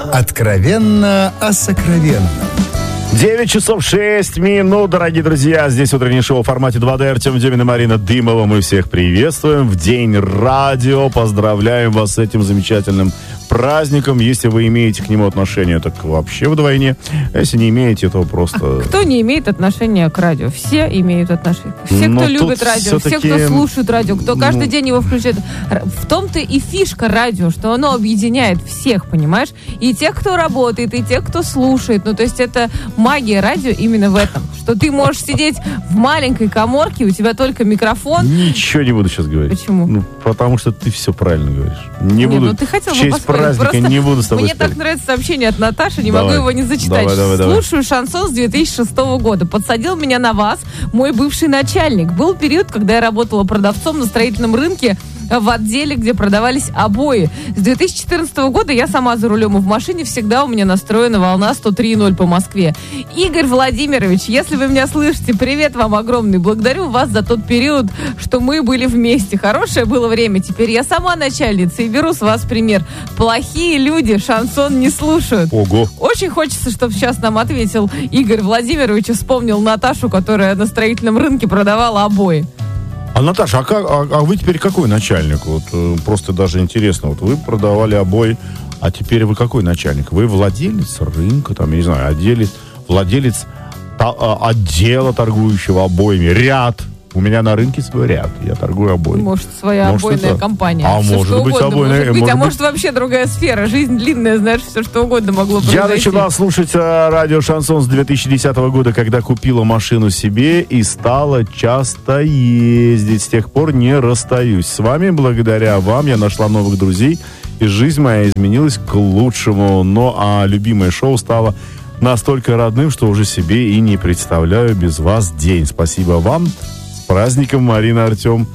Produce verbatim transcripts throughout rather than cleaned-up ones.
Откровенно о сокровенном. девять часов шесть минут, дорогие друзья. Здесь утреннее шоу в формате два дэ. Артем Демин и Марина Дымова. Мы всех приветствуем в День радио. Поздравляем вас с этим замечательным праздником. Если вы имеете к нему отношение, так вообще вдвойне. А если не имеете, то просто... А кто не имеет отношения к радио? Все имеют отношение. Все, Но кто любит радио, все, кто слушает радио, кто каждый ну... день его включает. В том-то и фишка радио, что оно объединяет всех, понимаешь? И тех, кто работает, и тех, кто слушает. Ну, то есть это магия радио именно в этом. Что ты можешь сидеть в маленькой каморке, у тебя только микрофон. Ничего не буду сейчас говорить. Почему? Ну, потому что ты все правильно говоришь. Не, не буду. Ну, ты хотел в честь бы праздника Просто не буду с тобой Мне спорить. так нравится сообщение от Наташи, не давай. могу его не зачитать. Давай, давай, давай. Слушаю шансон с две тысячи шестого года. Подсадил меня на вас мой бывший начальник. Был период, когда я работала продавцом на строительном рынке в отделе, где продавались обои. С две тысячи четырнадцатого года я сама за рулем и в машине, всегда у меня настроена волна сто три и ноль по Москве. Игорь Владимирович, если вы меня слышите, привет вам огромный. Благодарю вас за тот период, что мы были вместе. Хорошее было время. Теперь я сама начальница и беру с вас пример. Плохие люди шансон не слушают. Ого. Очень хочется, чтобы сейчас нам ответил Игорь Владимирович и вспомнил Наташу, которая на строительном рынке продавала обои. А, Наташа, а, как, а, а вы теперь какой начальник? Вот э, просто даже интересно. Вот вы продавали обои, а теперь вы какой начальник? Вы владелец рынка, там, я не знаю, отделец, владелец та, а, отдела, торгующего обоями, ряд. У меня на рынке свой ряд, я торгую обоями. Может, своя может, обойная это... компания. А все, может что быть, угодно, обойная... может быть, может а быть... может, вообще другая сфера. Жизнь длинная, знаешь, все, что угодно могло произойти. Я начала слушать а, радио «Шансон» с две тысячи десятого года, когда купила машину себе и стала часто ездить. С тех пор не расстаюсь с вами. Благодаря вам я нашла новых друзей, и жизнь моя изменилась к лучшему. Ну, а любимое шоу стало настолько родным, что уже себе и не представляю без вас день. Спасибо вам. С праздником, Марина, Артем.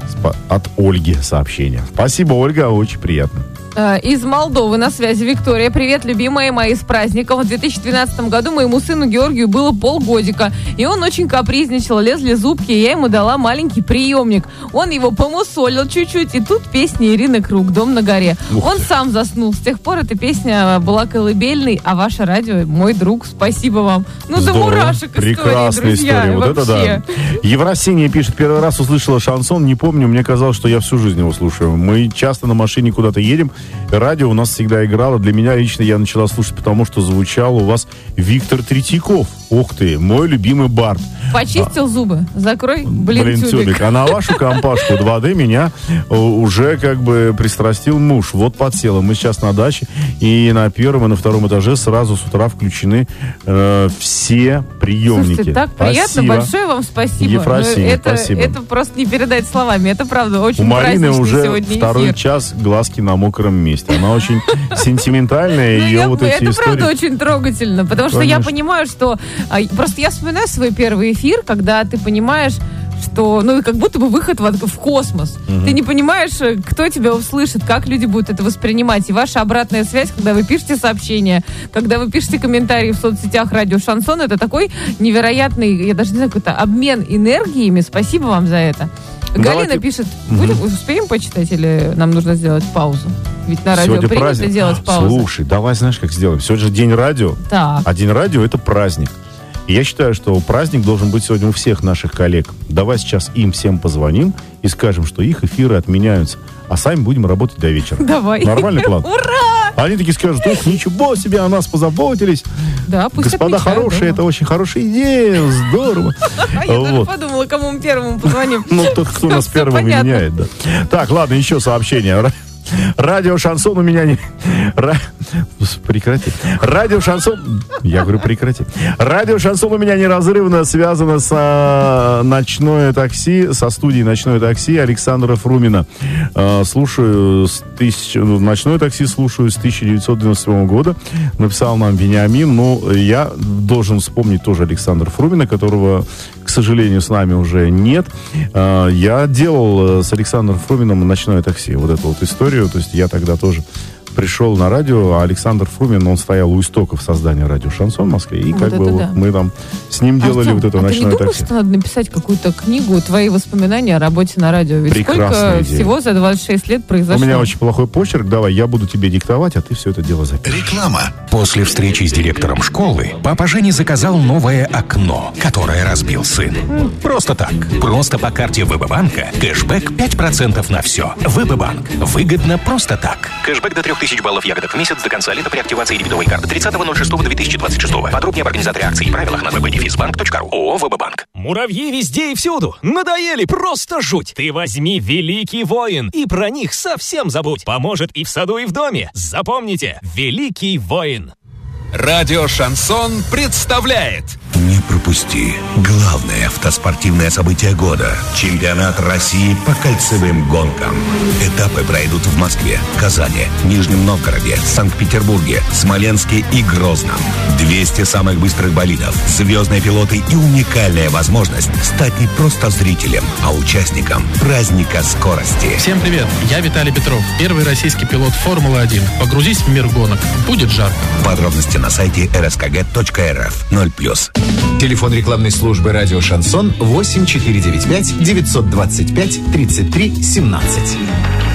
От Ольги сообщение. Спасибо, Ольга, очень приятно. Из Молдовы на связи Виктория. Привет, любимые мои, с праздником. В две тысячи двенадцатом году моему сыну Георгию было полгодика, и он очень капризничал, лезли зубки, и я ему дала маленький приемник. Он его помусолил чуть-чуть, и тут песня Ирины Круг «Дом на горе». Ух он ты. сам заснул. С тех пор эта песня была колыбельной, а ваше радио мой друг. Спасибо вам. Ну, Здорово. до мурашек Прекрасная истории, друзья. история. Вот вообще. это да. Евросиния пишет: первый раз услышала шансон, не помню, мне казалось, что я всю жизнь его слушаю. Мы часто на машине куда-то едем, радио у нас всегда играло. Для меня лично я начала слушать, потому что звучал у вас Виктор Третьяков. Ух ты, мой любимый бард. Почистил а, зубы, закрой, блин, блин тюбик. тюбик. А на вашу компашку два дэ меня уже как бы пристрастил муж. Вот подсела. Мы сейчас на даче, и на первом и на втором этаже сразу с утра включены э, все приемники. Слушайте, так приятно, спасибо. Большое вам спасибо. Ефросинья, это, спасибо. Это просто не передать словами. Это правда очень у Марины праздничный уже сегодня второй эфир. час глазки на мокром месте. Она очень сентиментальная, Ну, ее я, вот эти это истории... правда очень трогательно, потому что я Конечно. понимаю, что... а, Просто я вспоминаю свой первый эфир, когда ты понимаешь, что, ну, как будто бы выход в, в космос. Угу. Ты не понимаешь, кто тебя услышит, как люди будут это воспринимать. И ваша обратная связь, когда вы пишете сообщения, когда вы пишете комментарии в соцсетях радио «Шансон», это такой невероятный, я даже не знаю, какой-то обмен энергиями. Спасибо вам за это. Давайте... Галина пишет, будем, успеем почитать или нам нужно сделать паузу? Ведь на радио Сегодня принято праздник. делать паузу. Слушай, давай знаешь, как сделаем. Сегодня же день радио. Так. А день радио — это праздник. И я считаю, что праздник должен быть сегодня у всех наших коллег. Давай сейчас им всем позвоним и скажем, что их эфиры отменяются. А сами будем работать до вечера. Давай. Нормальный план? Ура! Они такие скажут: ух, ничего себе, о нас позаботились. Да, пусть Господа отмечают, хорошие, да. это очень хорошая идея, здорово. Я даже Вот. подумала, кому мы первому позвоним. Ну, тот, кто нас Всё первым и понятно. меняет, да. Так, ладно, еще сообщение. Радио «Шансон» у меня не... Ра... Прекрати. Радио «Шансон»... Я говорю, прекрати. Радио «Шансон» у меня неразрывно связано с а, «Ночное такси», со студией «Ночное такси» Александра Фрумина. А, слушаю с тысяч... ну, «Ночное такси» слушаю с тысяча девятьсот девяносто седьмого года. Написал нам Вениамин. Ну, я должен вспомнить тоже Александра Фрумина, которого, к сожалению, с нами уже нет. А, я делал с Александром Фруминым «Ночное такси». Вот эту вот историю. То есть я тогда тоже пришел на радио, а Александр Фомин, он стоял у истоков создания радио «Шансон» в Москве. И Вот как это бы да. вот мы там с ним делали Артем, вот это а ночное ты не думаешь, такси. что надо написать какую-то книгу, твои воспоминания о работе на радио? Ведь Прекрасная сколько идея. всего за двадцать шесть лет У произошло? меня очень плохой почерк, давай, я буду тебе диктовать, а ты все это дело запишешь. Реклама. После встречи с директором школы папа Женя заказал новое окно, которое разбил сын. Просто так. Просто по карте ВБ-банка кэшбэк пять процентов на все. ВБ-банк. Выгодно просто так. Кэшбэк до трех тысяч баллов ягодок в месяц до конца лета при активации дебетовой карты тридцатого ноль шестого две тысячи двадцать шестого. Подробнее об организаторе акций и правилах на вэ бэ дефис банк точка ру. ООО «ВБ-банк». Муравьи везде и всюду. Надоели, просто жуть. Ты возьми «Великий воин» и про них совсем забудь. Поможет и в саду, и в доме. Запомните, «Великий воин». Радио «Шансон» представляет. Не пропусти главное автоспортивное событие года. Чемпионат России по кольцевым гонкам. Этапы пройдут в Москве, Казани, Нижнем Новгороде, Санкт-Петербурге, Смоленске и Грозном. двести самых быстрых болидов, звездные пилоты и уникальная возможность стать не просто зрителем, а участником праздника скорости. Всем привет, я Виталий Петров, первый российский пилот Формулы один. Погрузись в мир гонок, будет жарко. Подробности на сайте эр эс ка гэ точка эр эф. ноль плюс. Телефон рекламной службы «Радио Шансон» восемь четыре девять пять девятьсот двадцать пять тридцать три семнадцать.